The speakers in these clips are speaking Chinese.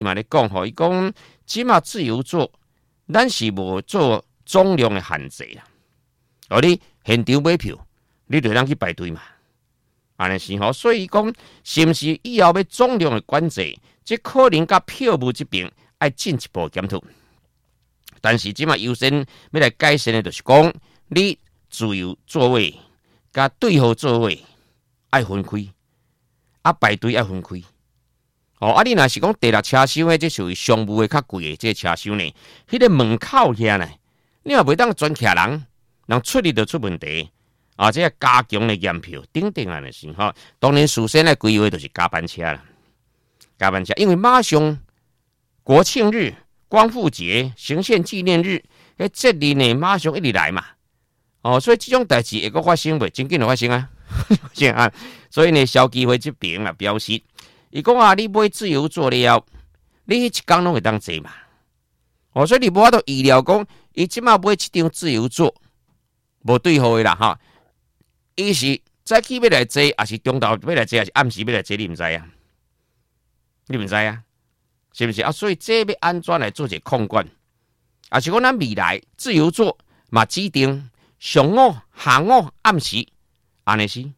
嘛咧讲吼，伊讲即马自由座，咱是无做总量的限制啦。你现场买票，你就当去排队嘛。安尼是吼，所以讲是毋是以后要总量的管制，即可能甲票务这边爱进一步检讨。但是即马优先要来改善的，就是讲你自由座位甲对号座位爱分开，排队爱分开。你若是讲第六车厢的，即属于商务的较贵的这车厢呢，迄个门口遐呢，你也袂当专徛人，人出入就出问题。这加强的验票等等安尼是吼。当然，首先来规划就是加班车啦，加班车，因为马上国庆日、光复节、行宪纪念日，迄节日呢马上一直来嘛。所以这种代志会阁发生袂？真紧就发生啊，所以呢，消基会这边啊表示，伊讲你买自由座了，你迄一天拢会当坐嘛。所以你无法度预料讲，伊即马买这张自由座无对号的啦哈。伊是早起要来坐，还是中昼要来坐，还是暗时要来坐？你毋知啊？你毋知啊？是不是啊？所以这要安怎来做一个控管？是讲咱未来自由座嘛指定上午、下午、暗时，安尼是。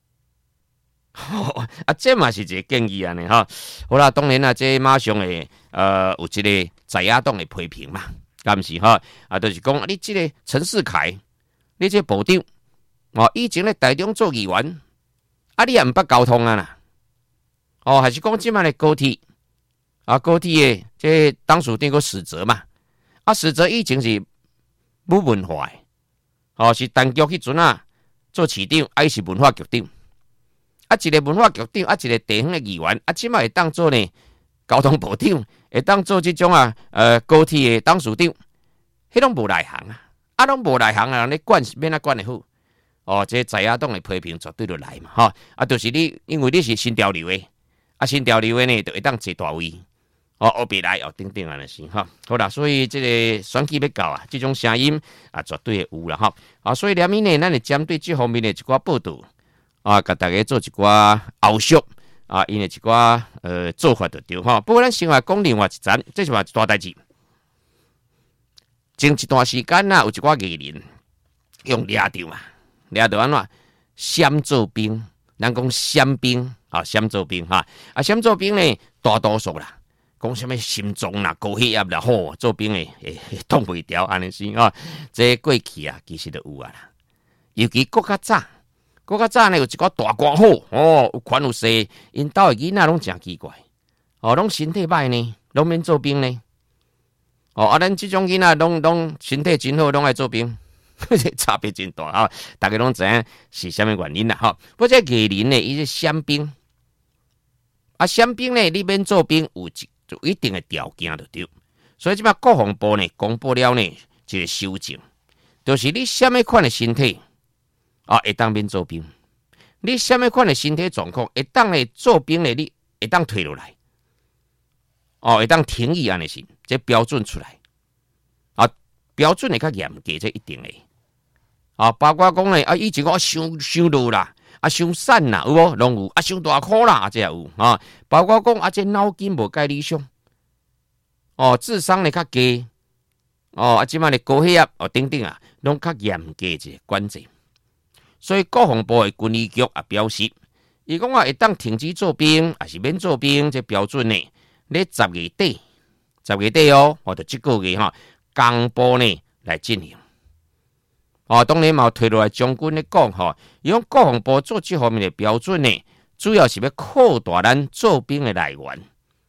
这嘛是一个建议安尼哈。好啦，当然啦，这马上会有一个在野党的批评嘛，敢是哈？就是讲你这个陈世凯，你这部长。以前咧台中做议员，你也毋捌交通啊啦。还是讲即摆咧高铁，高铁的这当属长个史哲嘛，史哲以前是武文化的，是陈局迄阵做市长，伊是文化局长，一个文化局长，一个地方的议员，即摆会当做呢交通部长，会当做即种高铁的当属长，迄拢无内行拢无内行人咧管免管会好。这在野党的批评绝对就来嘛，就是你，因为你是新潮流的，新潮流的呢，就会当坐大位，后别来等等安尼是哈。好啦，所以这个选举要到这种声音绝对会有啦哈。所以两面呢，咱会针对这方面的一寡报道甲大家做一寡后续因的一寡做法就对哈。不过咱先来讲另外一层，这是嘛一大代志。前一段时间有一寡艺人用掠着嘛。掠到安怎？闪做兵，咱讲闪兵闪做兵闪做兵呢，大多数啦，讲什么心脏啦、高血压啦，做兵会挡袂牢，安尼是这过去其实都有啦。尤其国较早呢，有一个大官好有权有势，因兜的囡仔拢真奇怪，拢身体歹呢，拢免做兵呢。咱这种囡仔拢身体真好，拢爱做兵。差别真大大家拢知影是啥物原因啦不过这艺人呢，伊是闪兵闪兵呢，你免做兵有一定的条件就对。所以即摆国防部呢公布了呢一个修正，就是你啥物款的身体会当免做兵，你啥物款的身体状况会当呢做兵呢，你会当退落来会当停役安尼是，这标准出来标准会较严格，这一定的。包括讲呢，以前我伤落啦，伤瘦啦，有无？拢有，伤大箍啦，这也有包括讲这脑筋无介理想，智商呢较低，即摆呢高血压等等拢较严格一个管制。所以国防部的军医局表示，伊讲会当停止做兵，还是免做兵，这标准呢，咧10月底或者这个月公布呢来进行。当然嘛，推落来将军咧讲伊讲国防部做这方面的标准呢，主要是要扩大咱做兵的来源，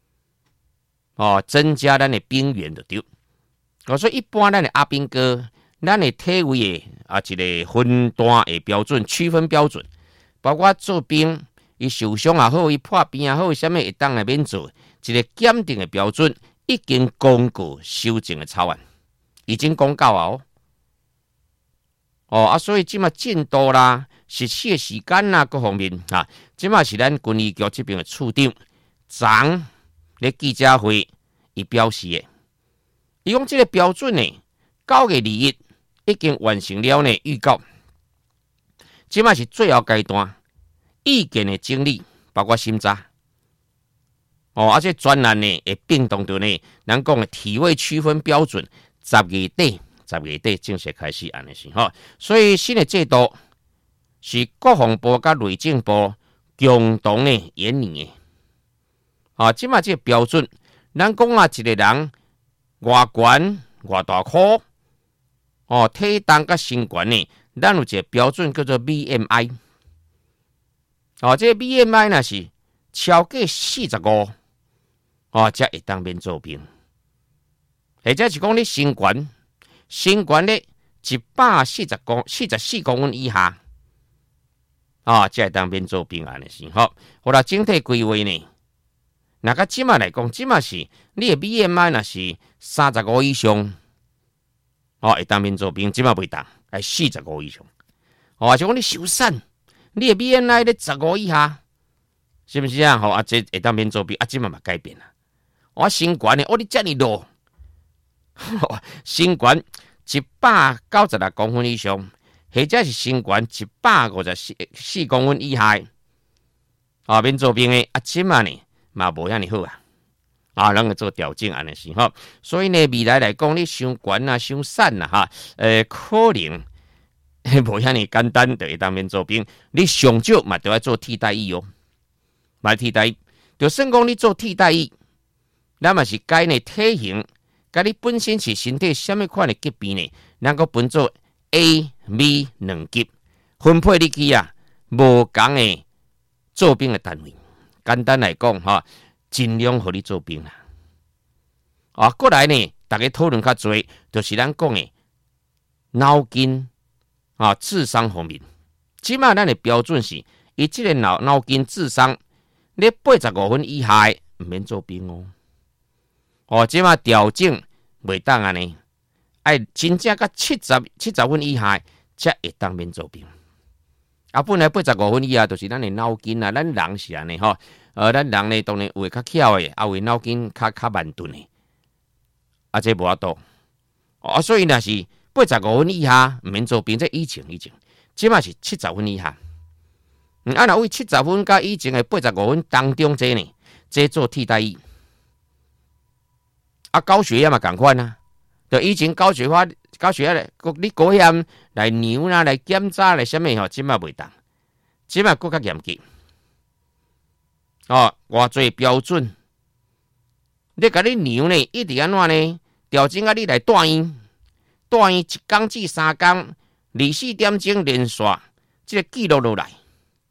增加咱的兵源就对。所以一般咱的阿兵哥，咱的体位的一个分段的标准、区分标准，包括做兵，伊受伤也好，伊破病也好，啥物会当来免做，一个检定的标准已经公告修正的草案，已经公告所以即马进度啦、实施的时间啦各方面即马是咱军医局这边的处长昨咧记者会伊表示的，伊讲这个标准呢，9月2日已经完成了呢预告，即马是最后阶段意见的整理，包括审查。 而且专案呢会并动到呢，咱讲的体位区分标准，10月底正式开始安尼是吼。所以新的制度是国防部甲内政部共同的研拟的。即马这个标准，咱讲啊，一个人外悬外大箍，体重甲身悬呢，咱有一个标准叫做 BMI。这个 BMI 若是超过45，才会当免做兵。或者是讲你身悬咧144公分以下，才会当免做兵安尼是吼。好啦，整体规划呢，若甲即马来讲，即马是你的 BMI 若是35以上，会当免做兵，即马袂当，要45以上。而且讲你受产，你的 BMI 咧15以下，是不是啊？这会当免做兵，即马嘛改变啦。我身悬的，你遮尔落，身悬196公分以上，或者是身悬154公分以下，免做兵的，即马呢嘛无遐尼好啊。咱个做调整安尼是吼。所以呢，未来来讲，你伤悬啊、伤瘦啊，可能无遐尼简单，就会当免做兵。你上少嘛，就要做替代役买替代役，就算讲你做替代役，咱嘛是改呢体型，甲你本身是身体什么款的级别呢？咱个分做 A、B 2级，分配你去啊，无共的做兵的单位。简单来讲尽量互你做兵啦。过来呢，大家讨论较多，就是咱讲的脑筋智商方面。即马咱的标准是，伊即个脑筋智商，你85分以下毋免做兵即马调整袂当安尼，爱真正甲70分以下才会当免做兵。本来85分以下就是咱的脑筋啊，咱人是安尼吼。咱人呢当然有较巧的，有的脑筋较慢钝的，这无法度。所以若是85分以下毋免做兵，这以前，即马是70分以下。若为70分甲以前的85分当中这呢，这做替代役。高血压嘛同款啊，就以前高血压你高险来量啦，来检查来什么即马袂当，即马更较严格。偌侪标准，你甲你量呢，一直安怎呢？调整你来带院1天至3天，24点钟连续，这个记录落来。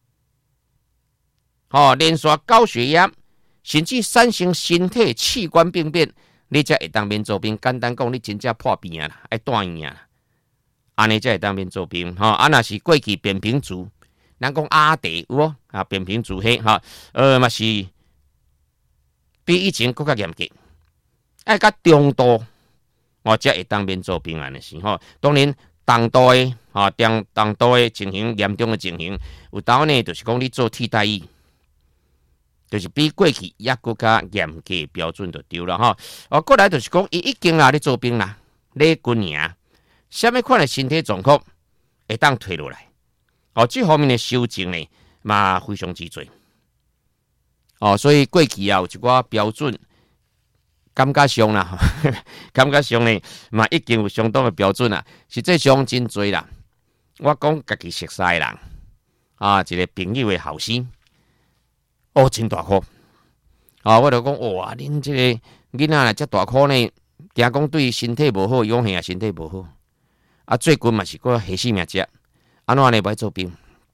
连续高血压，甚至产生身体器官病变，你才会当免做兵。简单讲，你真正破病啦，爱带院啊，安尼才会当免做兵。若是过去扁平足。咱讲阿地有无扁平足迄嘛是比以前更较严格，爱甲中度才会当免做兵安尼是吼。当然重度的重度的情形、严重的情形，有当呢就是讲你做替代役，就是比过去也更加严格的标准就对了吼。过来就是讲伊已经咧做兵啦，咧军营，什么款的身体状况会当退落来。这方面的修正呢，嘛非常之多。所以过去有一寡标准，感觉上啦，感觉上呢，嘛已经有相当的标准啦。实际上真多啦。我讲家己熟悉的人，一个朋友的后生，真大颗。我就讲哇，恁这个囡仔遮大颗呢，惊讲对身体无好，养也身体无好。最近嘛是个下死命食。安怎呢？不爱做兵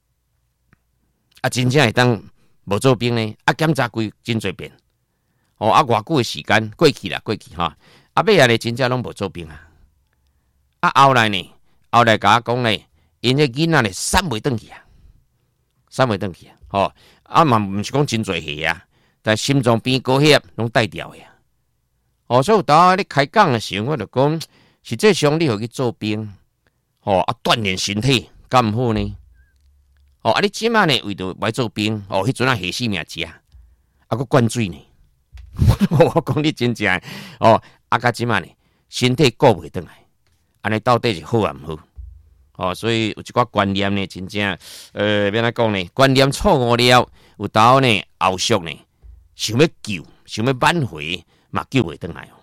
真正会当无做兵呢？检查规真侪遍偌久的时间过去哈。尾仔呢真正拢无做兵后来甲我讲呢，因这囡仔呢散袂转去嘛毋是讲真侪下但心脏病高血压拢带掉的所以有当你开讲的时候，我就讲，实际上你互去做兵锻炼身体。敢毋好呢？你即马呢为着要做兵，迄阵下死命食，佫灌水呢。我讲你真正甲即马呢身体顾袂转来，安尼到底是好啊毋好？所以有一寡观念呢，真正要怎讲呢？观念错误了，有当呢后续呢想要救， 想要挽回嘛救袂倒来哦。